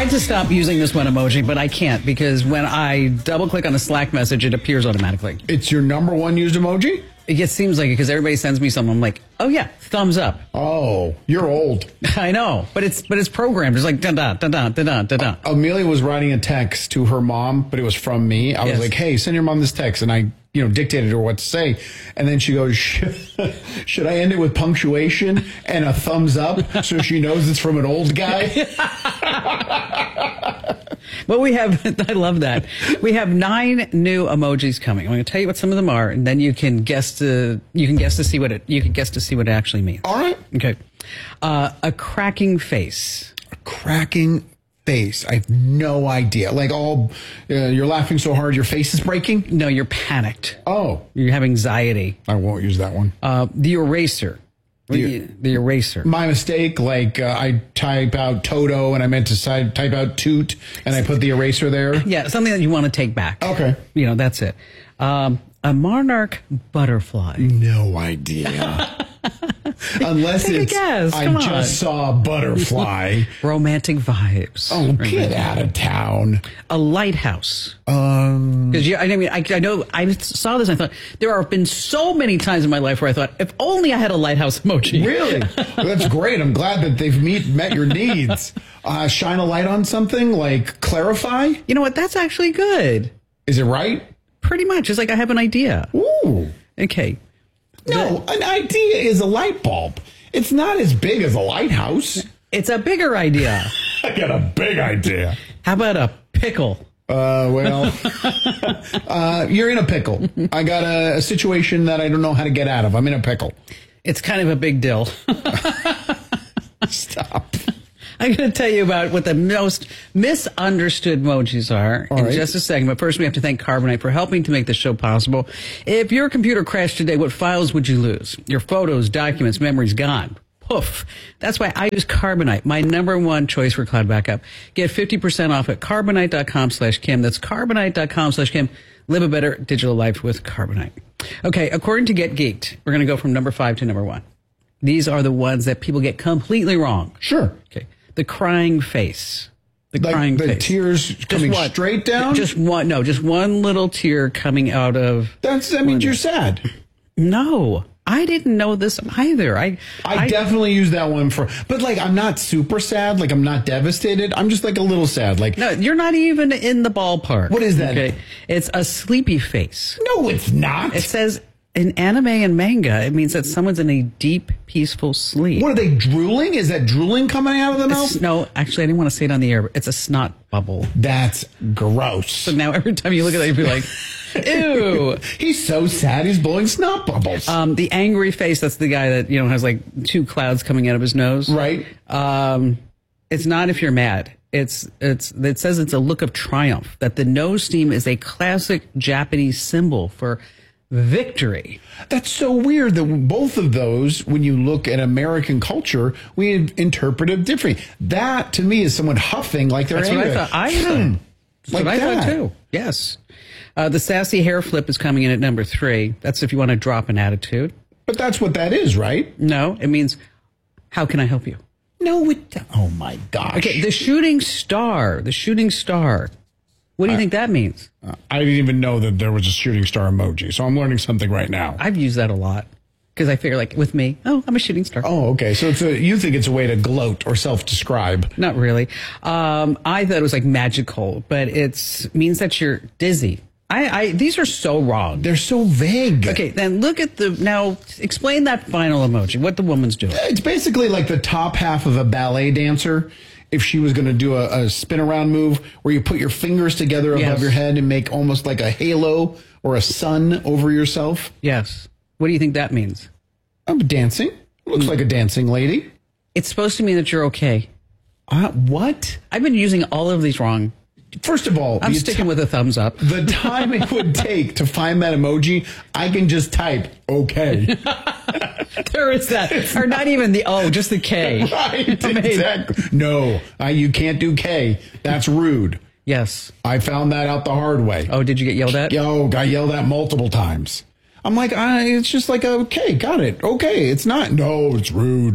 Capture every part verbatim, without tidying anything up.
tried to stop using this one emoji, but I can't because when I double click on a Slack message, it appears automatically. It's your number one used emoji? It just seems like it because everybody sends me something. I'm like, oh yeah, thumbs up. Oh, you're old. I know, but it's but it's programmed. It's like da da da da da da da. Amelia was writing a text to her mom, but it was from me. I Yes. was like, hey, send your mom this text, and I, you know, dictated her what to say, and then she goes, should, should I end it with punctuation and a thumbs up so she knows it's from an old guy? Well, we have, I love that. We have nine new emojis coming. I'm going to tell you what some of them are, and then you can guess to, you can guess to see what it, you can guess to see what it actually means. All right. Okay. Uh, a cracking face. A cracking face. I have no idea. Like all, uh, you're laughing so hard your face is breaking? No, you're panicked. Oh. You have anxiety. I won't use that one. Uh, the eraser. The, the eraser. My mistake, like uh, I type out Toto and I meant to si- type out toot and I put the eraser there. Yeah, something that you want to take back. Okay. You know, that's it. Um, a monarch butterfly. No idea. Unless Take a it's, guess. I Come on. just saw a butterfly. Romantic vibes. Oh, get out of town. A lighthouse. Um, Because I mean, I, I know I saw this. And I thought there have been so many times in my life where I thought, if only I had a lighthouse emoji. really? Well, that's great. I'm glad that they've meet, met your needs. Uh, shine a light on something like clarify. You know what? That's actually good. Is it right? Pretty much. It's like I have an idea. Ooh. Okay. No, an idea is a light bulb. It's not as big as a lighthouse. It's a bigger idea. I got a big idea. How about a pickle? Uh, well, uh, you're in a pickle. I got a, a situation that I don't know how to get out of. I'm in a pickle. It's kind of a big deal. Stop. I'm going to tell you about what the most misunderstood emojis are All in right. just a second. But first, we have to thank Carbonite for helping to make this show possible. If your computer crashed today, what files would you lose? Your photos, documents, memories gone. Poof. That's why I use Carbonite, my number one choice for cloud backup. Get fifty percent off at carbonite.com slash Kim. That's carbonite.com slash Kim. Live a better digital life with Carbonite. Okay, according to Get Geeked, we're going to go from number five to number one. These are the ones that people get completely wrong. Sure. Okay. The crying face. The Like crying the face. tears coming one. straight down? Just one. No, just one little tear coming out of. That's, that means you're sad. No, I didn't know this either. I, I, definitely use that one for, but like, I'm not super sad. Like, I'm not devastated. I'm just like a little sad. Like, No, you're not even in the ballpark. What is that? Okay. It's a sleepy face. no, it's not. It says in anime and manga, it means that someone's in a deep, peaceful sleep. What are they drooling? Is that drooling coming out of the It's- mouth? no, actually, I didn't want to say it on the air, but it's a snot bubble. That's gross. So now every time you look at that, you'd be like, ew. He's so sad. He's blowing snot bubbles. Um, the angry face, that's the guy that, you know, has like two clouds coming out of his nose. right? Um, it's not if you're mad. It's, it's, it says it's a look of triumph, that the nose steam is a classic Japanese symbol for victory. That's so weird that both of those, when you look at American culture, we interpret it differently. That, to me, is someone huffing like they're That's what angry. I thought. I thought. That's Like what I that. thought too. Yes. Uh, the sassy hair flip is coming in at number three. That's if you want to drop an attitude. But that's what that is, right? No, it means, how can I help you? No, it. Oh my gosh. Okay, the shooting star. The shooting star. What do you think that means? I didn't even know that there was a shooting star emoji, so I'm learning something right now. I've used that a lot because I figure, like, with me, oh, I'm a shooting star. Oh, okay. So it's a, you think it's a way to gloat or self-describe? Not really. Um, I thought it was like magical, but it's means that you're dizzy. I, I these are so wrong. They're so vague. Okay, then look at the now. Explain that final emoji. What the woman's doing? It's basically like the top half of a ballet dancer. If she was going to do a, a spin around move where you put your fingers together above Yes. your head and make almost like a halo or a sun over yourself. Yes. What do you think that means? I'm dancing. Looks like a dancing lady. It's supposed to mean that you're okay. Uh, what? I've been using all of these wrong. First of all, I'm the sticking ti- with a thumbs up. the time it would take to find that emoji, I can just type okay. There is that, or not even the O, just the K. Right, Amazing. exactly. No, I, you can't do K. That's rude. Yes. I found that out the hard way. Oh, did you get yelled at? Yo, got yelled at multiple times. I'm like, I, it's just like, okay, got it. Okay, it's not. No, it's rude.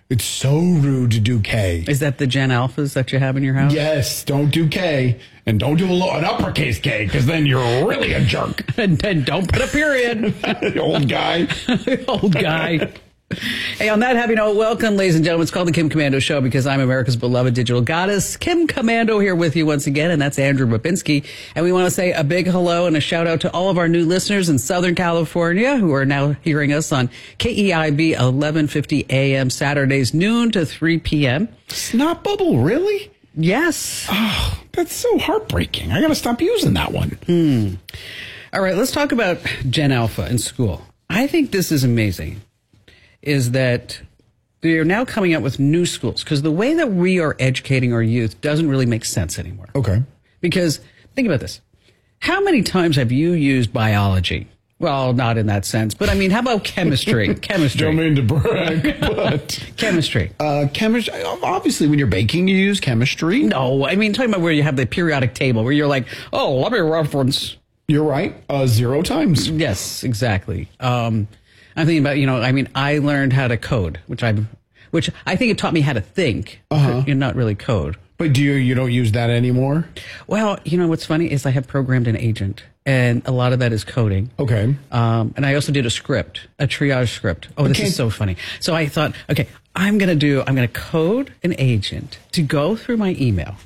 It's so rude to do K. Is that the Gen Alphas that you have in your house? Yes, don't do K. And don't do a lo- an uppercase K, because then you're really a jerk. And then don't put a period. Old guy. Old guy. Hey, on that happy note, welcome, ladies and gentlemen. It's called the Kim Komando Show because I'm America's beloved digital goddess, Kim Komando, here with you once again, and that's Andrew Babinski. And we want to say a big hello and a shout out to all of our new listeners in Southern California who are now hearing us on K E I B eleven fifty A M Saturdays, noon to three p.m. Snot bubble, really? Yes. Oh, that's so heartbreaking. I got to stop using that one. Hmm. All right, let's talk about Gen Alpha in school. I think this is amazing. Is that they're now coming out with new schools because the way that we are educating our youth doesn't really make sense anymore. Okay. Because think about this. How many times have you used biology? Well, not in that sense, but I mean, how about chemistry? Chemistry. Don't mean to brag, but chemistry. Uh, chemistry. Obviously, when you're baking, you use chemistry. No, I mean, talking about where you have the periodic table where you're like, oh, let me reference. You're right. Uh, zero times. Yes, exactly. Um, I'm thinking about, you know, I mean, I learned how to code, which I, which I think it taught me how to think, uh-huh. and not really code. But do you, you don't use that anymore? Well, you know, what's funny is I have programmed an agent, and a lot of that is coding. Okay. Um, and I also did a script, a triage script. Oh, this okay. is so funny. So I thought, okay, I'm going to do, I'm going to code an agent to go through my email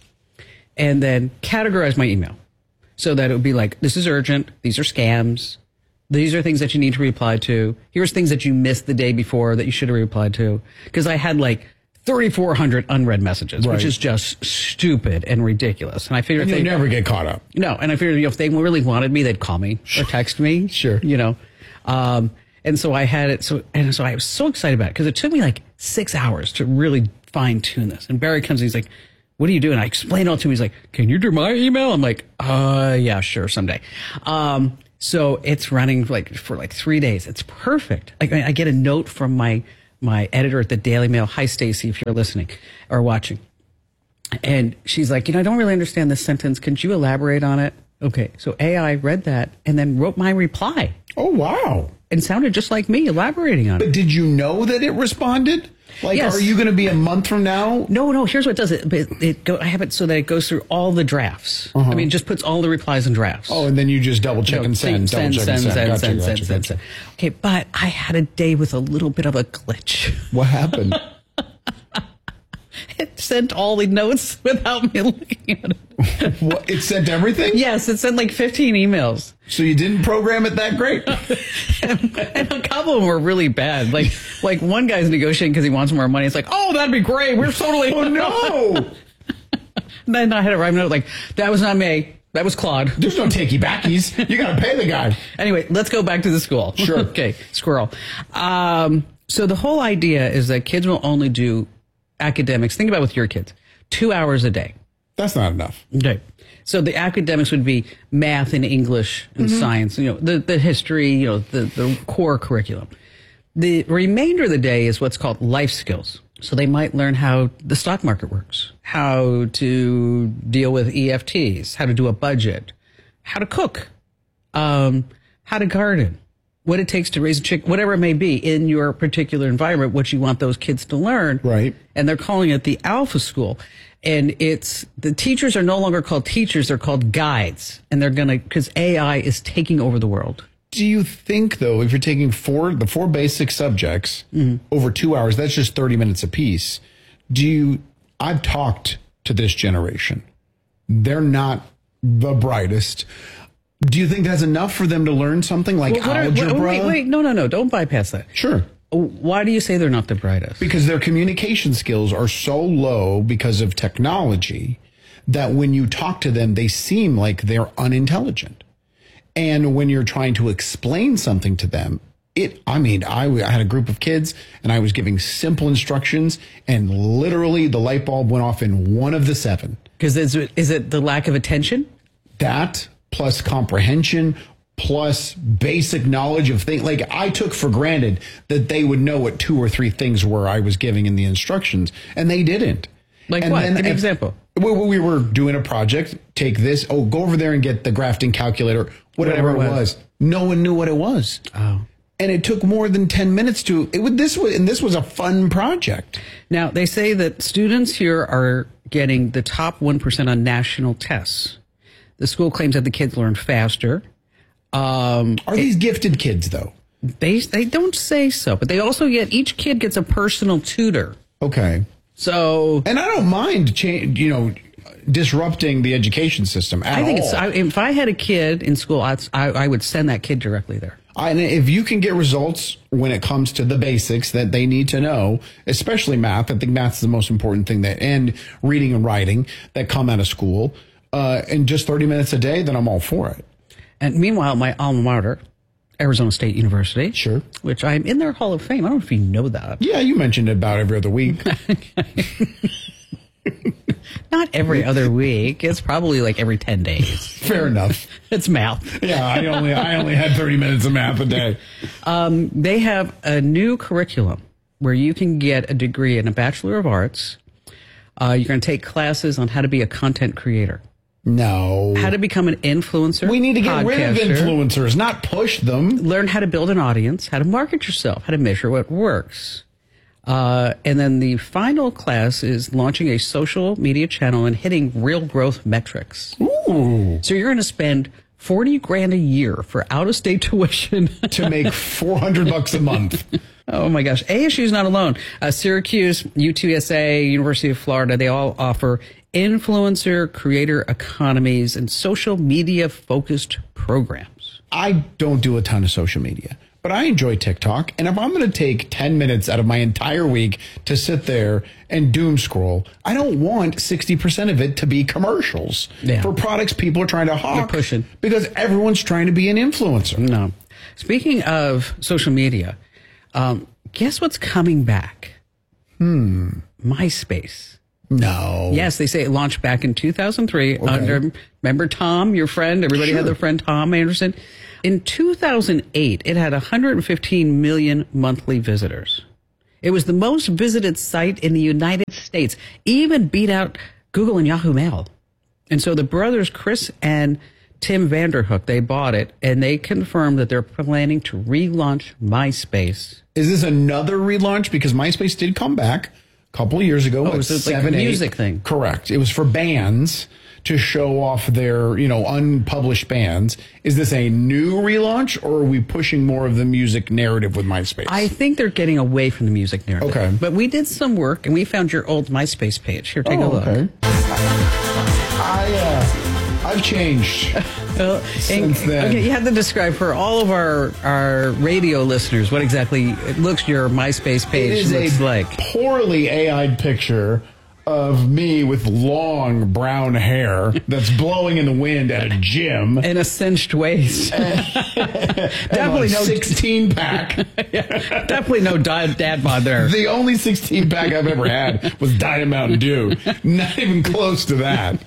and then categorize my email so that it would be like, this is urgent. These are scams. These are things that you need to reply to. Here's things that you missed the day before that you should have replied to. Because I had like thirty-four hundred unread messages, right. Which is just stupid and ridiculous. And I figured and if you'll they never get caught up. No, and I figured, you know, if they really wanted me, they'd call me or text me. Sure, you know. Um, and so I had it. So and so I was so excited about it because it took me like six hours to really fine tune this. And Barry comes and he's like, "What are you doing?" I explained it all to him. He's like, "Can you do my email?" I'm like, "Uh, yeah, sure, someday." Um. So it's running like for like three days. It's perfect. Like I get a note from my my editor at the Daily Mail. Hi, Stacy, if you're listening or watching. And she's like, you know, I don't really understand this sentence. Could you elaborate on it? Okay. So A I read that and then wrote my reply. Oh, wow. And sounded just like me elaborating on it. But did you know that it responded? Like, yes. Are you going to be a month from now? No, no. Here's what it does. It, it, it go, I have it so that it goes through all the drafts. Uh-huh. I mean, it just puts all the replies in drafts. Oh, and then you just double check you know, and send, send, double send, check and send, send, send, gotcha, send, gotcha, send, gotcha. send. Okay, but I had a day with a little bit of a glitch. What happened? It sent all the notes without me looking at it. What, it sent everything? Yes, it sent like fifteen emails. So you didn't program it that great? and, and a couple of them were really bad. Like, like one guy's negotiating because he wants more money. It's like, oh, that'd be great. We're totally. Oh no! Then I had to write a note like, that was not me. That was Claude. There's no takey backies. You got to pay the guy. Anyway, let's go back to the school. Sure. Okay, squirrel. Um, so the whole idea is that kids will only do academics. Think about with your kids, two hours a day. That's not enough. Okay. So the academics would be math and English and mm-hmm. science, you know, the, the history, you know, the, the core curriculum. The remainder of the day is what's called life skills. So they might learn how the stock market works, how to deal with E F Ts, how to do a budget, how to cook, um, how to garden, what it takes to raise a chick, whatever it may be in your particular environment, what you want those kids to learn. Right. And they're calling it the Alpha School. And it's, the teachers are no longer called teachers, they're called guides. And they're going to, because A I is taking over the world. Do you think, though, if you're taking four, the four basic subjects mm-hmm. over two hours, that's just thirty minutes apiece. Do you, I've talked to this generation. They're not the brightest. Do you think that's enough for them to learn something like well, algebra? Are, wait, wait, no, no, no. Don't bypass that. Sure. Why do you say they're not the brightest? Because their communication skills are so low because of technology that when you talk to them, they seem like they're unintelligent. And when you're trying to explain something to them, it, I mean, I, I had a group of kids and I was giving simple instructions and literally the light bulb went off in one of the seven. Because is it, is it the lack of attention? That plus comprehension plus basic knowledge of things. Like I took for granted that they would know what two or three things were I was giving in the instructions and they didn't. Like and what? Then, Give me an example. We, we were doing a project, take this, oh, go over there and get the grafting calculator, whatever, whatever it was. was. No one knew what it was. Oh. And it took more than ten minutes to, it would, this was, and this was a fun project. Now, they say that students here are getting the top one percent on national tests. The school claims that the kids learn faster. Um, Are these it, gifted kids, though? They, they don't say so, but they also get, each kid gets a personal tutor. Okay. So. And I don't mind, cha- you know, disrupting the education system at I think all. it's, I, if I had a kid in school, I'd, I, I would send that kid directly there. And if you can get results when it comes to the basics that they need to know, especially math, I think math's the most important thing that, and reading and writing that come out of school, uh, in just thirty minutes a day, then I'm all for it. And meanwhile, my alma mater, Arizona State University, sure, which I'm in their Hall of Fame. I don't know if you know that. Yeah, you mentioned it about every other week. Not every other week. It's probably like every ten days. Fair enough. It's math. Yeah, I only I only had thirty minutes of math a day. Um, they have a new curriculum where you can get a degree in a Bachelor of Arts. Uh, you're going to take classes on how to be a content creator. No. How to become an influencer. We need to get rid of influencers, not push them. Learn how to build an audience, how to market yourself, how to measure what works. Uh, and then the final class is launching a social media channel and hitting real growth metrics. Ooh. So you're going to spend forty grand a year for out-of-state tuition to make four hundred bucks a month. Oh my gosh. A S U is not alone. Uh, Syracuse, U T S A, University of Florida, they all offer influencer creator economies and social media focused programs. I don't do a ton of social media, but I enjoy TikTok. And if I'm going to take ten minutes out of my entire week to sit there and doom scroll, I don't want sixty percent of it to be commercials yeah. for products people are trying to hawk. They're pushing. Because everyone's trying to be an influencer. No. Speaking of social media, um, guess what's coming back? Hmm. MySpace. No. Yes, they say it launched back in two thousand three okay. under, remember Tom, your friend? Everybody sure. had their friend Tom Anderson. In two thousand eight, it had one hundred fifteen million monthly visitors. It was the most visited site in the United States, even beat out Google and Yahoo Mail. And so the brothers, Chris and Tim Vanderhook, they bought it, and they confirmed that they're planning to relaunch MySpace. Is this another relaunch? Because MySpace did come back a couple of years ago. Oh, so it's like a music thing. Correct. It was for bands to show off their, you know, unpublished bands. Is this a new relaunch, or are we pushing more of the music narrative with MySpace? I think they're getting away from the music narrative. Okay. But we did some work, and we found your old MySpace page. Here, take oh, a look. Okay. I, uh, I've changed well, since and, then. Okay, you have to describe for all of our, our radio listeners what exactly it looks your MySpace page it is looks a like. Poorly A I'd picture of me with long brown hair that's blowing in the wind at a gym. And a cinched waist. Definitely no sixteen pack. Yeah, definitely no dad, dad bod there. The only sixteen pack I've ever had was Diet Mountain Dew. Not even close to that.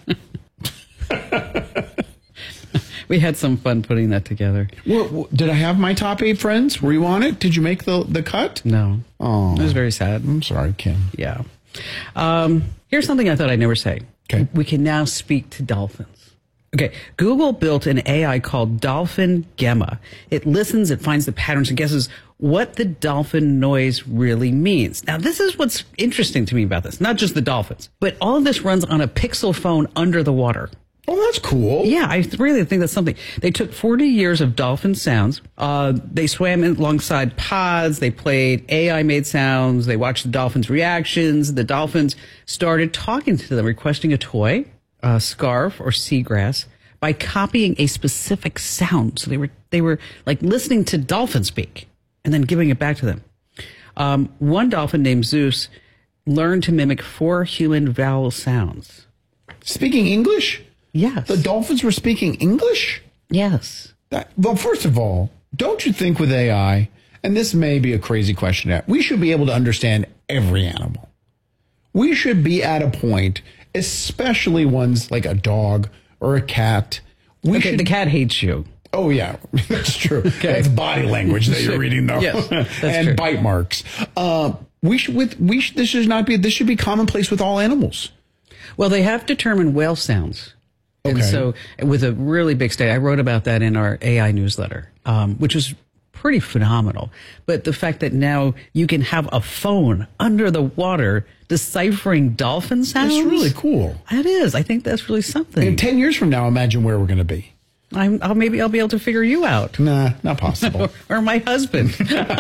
We had some fun putting that together. Well, did I have my top eight friends? Were you on it? Did you make the, the cut? No. Oh. It was very sad. I'm sorry, Kim. Yeah. Um, here's something I thought I'd never say. Okay. We can now speak to dolphins. Okay. Google built an A I called Dolphin Gemma. It listens, it finds the patterns, and guesses what the dolphin noise really means. Now, this is what's interesting to me about this. Not just the dolphins, but all of this runs on a Pixel phone under the water. Oh, that's cool. Yeah, I really think that's something. They took forty years of dolphin sounds. Uh, they swam in alongside pods. They played A I-made sounds. They watched the dolphins' reactions. The dolphins started talking to them, requesting a toy, a scarf, or seagrass by copying a specific sound. So they were they were like listening to dolphin speak and then giving it back to them. Um, one dolphin named Zeus learned to mimic four human vowel sounds. Speaking English? Yes. The dolphins were speaking English? Yes. That, well, first of all, don't you think with A I, and this may be a crazy question, we should be able to understand every animal. We should be at a point, especially ones like a dog or a cat. We Okay, should, the cat hates you. Oh, yeah, that's true. Okay. That's body language that you're reading, though. Yes, that's and true. Bite marks. Uh, we should, with, we should, this should not be, this should be commonplace with all animals. Well, they have determined whale sounds. And Okay. so with a really big study, I wrote about that in our A I newsletter, um, which was pretty phenomenal. But the fact that now you can have a phone under the water deciphering dolphin sounds. It's really cool. It is. I think that's really something. In ten years from now, imagine where we're going to be. I'm, I'll, maybe I'll be able to figure you out. Nah, not possible. or, or my husband.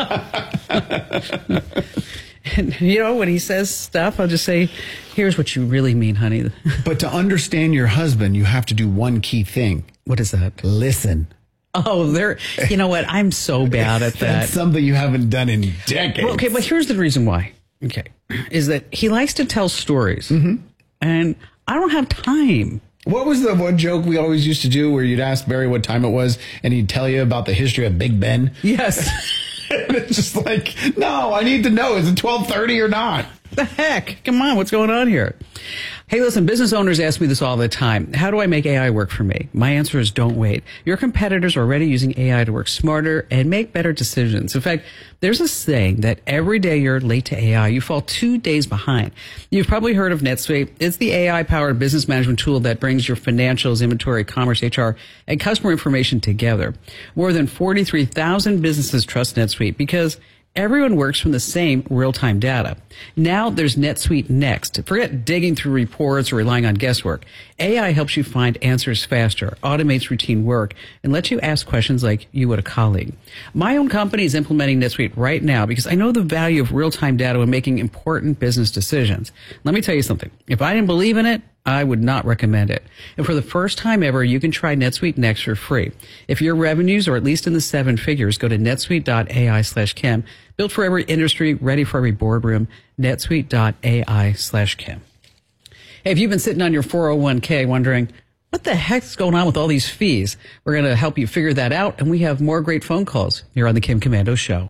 And, you know, when he says stuff, I'll just say, here's what you really mean, honey. But to understand your husband, you have to do one key thing. What is that? Listen. Oh, there. You know what? I'm so bad at that. That's something you haven't done in decades. Well, okay, but here's the reason why. Okay. Is that he likes to tell stories. Mm-hmm. And I don't have time. What was the one joke we always used to do where you'd ask Barry what time it was and he'd tell you about the history of Big Ben? Yes. And it's just like, no, I need to know. Is it twelve thirty or not? The heck? Come on, what's going on here? Hey, listen, business owners ask me this all the time. How do I make A I work for me? My answer is don't wait. Your competitors are already using A I to work smarter and make better decisions. In fact, there's a saying that every day you're late to A I, you fall two days behind. You've probably heard of NetSuite. It's the A I-powered business management tool that brings your financials, inventory, commerce, H R, and customer information together. More than forty-three thousand businesses trust NetSuite because everyone works from the same real-time data. Now there's NetSuite Next. Forget digging through reports or relying on guesswork. A I helps you find answers faster, automates routine work, and lets you ask questions like you would a colleague. My own company is implementing NetSuite right now because I know the value of real-time data when making important business decisions. Let me tell you something. If I didn't believe in it, I would not recommend it. And for the first time ever, you can try NetSuite Next for free. If your revenues are at least in the seven figures, go to netsuite.ai slash Kim. Built for every industry, ready for every boardroom, netsuite.ai slash Kim. Hey, if you've been sitting on your four oh one k wondering, what the heck's going on with all these fees? We're going to help you figure that out, and we have more great phone calls here on the Kim Komando Show.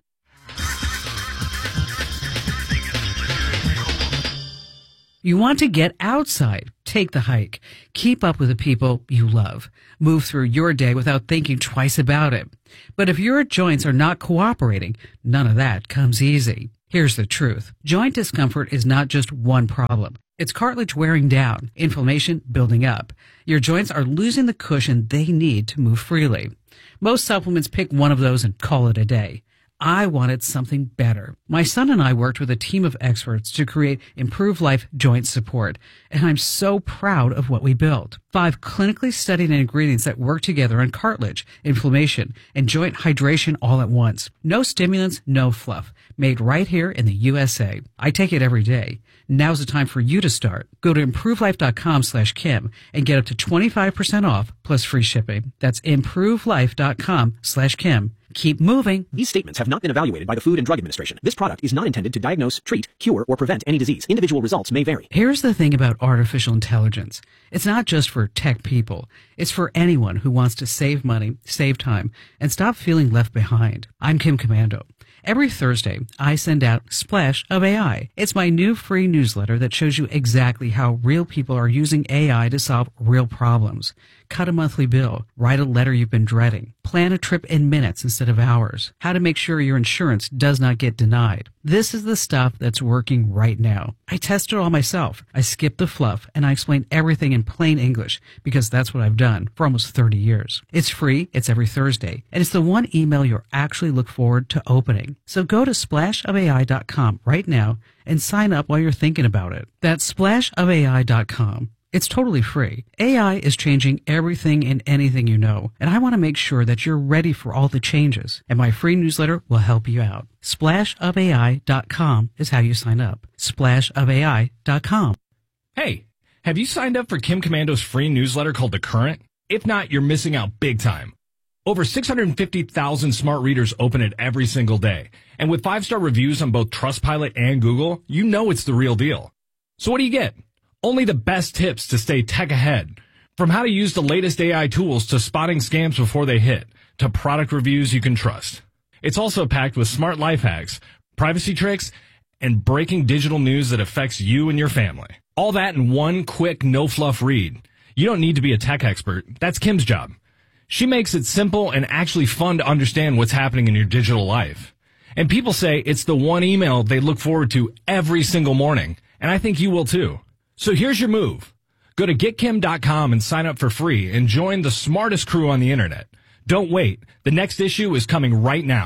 You want to get outside. Take the hike. Keep up with the people you love. Move through your day without thinking twice about it. But if your joints are not cooperating, none of that comes easy. Here's the truth. Joint discomfort is not just one problem. It's cartilage wearing down, inflammation building up. Your joints are losing the cushion they need to move freely. Most supplements pick one of those and call it a day. I wanted something better. My son and I worked with a team of experts to create Improve Life Joint Support, and I'm so proud of what we built. Five clinically studied ingredients that work together on cartilage, inflammation, and joint hydration all at once. No stimulants, no fluff. Made right here in the U S A. I take it every day. Now's the time for you to start. Go to improvelife.com slash Kim and get up to twenty-five percent off plus free shipping. That's improvelife.com slash Kim. Keep moving. These statements have not been evaluated by the Food and Drug Administration. This product is not intended to diagnose, treat, cure, or prevent any disease. Individual results may vary. Here's the thing about artificial intelligence. It's not just for tech people. It's for anyone who wants to save money, save time, and stop feeling left behind. I'm Kim Komando. Every Thursday, I send out Splash of A I. It's my new free newsletter that shows you exactly how real people are using A I to solve real problems. Cut a monthly bill, write a letter you've been dreading, plan a trip in minutes instead of hours, how to make sure your insurance does not get denied. This is the stuff that's working right now. I test it all myself. I skip the fluff and I explain everything in plain English because that's what I've done for almost thirty years. It's free, it's every Thursday, and it's the one email you'll actually look forward to opening. So go to splash of A I dot com right now and sign up while you're thinking about it. That's splash of A I dot com. It's totally free. A I is changing everything and anything you know, and I want to make sure that you're ready for all the changes, and my free newsletter will help you out. splash of A I dot com is how you sign up. splash of A I dot com. Hey, have you signed up for Kim Komando's free newsletter called The Current? If not, you're missing out big time. Over six hundred fifty thousand smart readers open it every single day, and with five-star reviews on both Trustpilot and Google, you know it's the real deal. So what do you get? Only the best tips to stay tech ahead. From how to use the latest A I tools to spotting scams before they hit, to product reviews you can trust. It's also packed with smart life hacks, privacy tricks, and breaking digital news that affects you and your family. All that in one quick, no-fluff read. You don't need to be a tech expert. That's Kim's job. She makes it simple and actually fun to understand what's happening in your digital life. And people say it's the one email they look forward to every single morning. And I think you will too. So here's your move. Go to get kim dot com and sign up for free and join the smartest crew on the internet. Don't wait. The next issue is coming right now.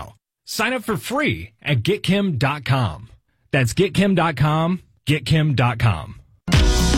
Sign up for free at get kim dot com. That's get kim dot com, get kim dot com.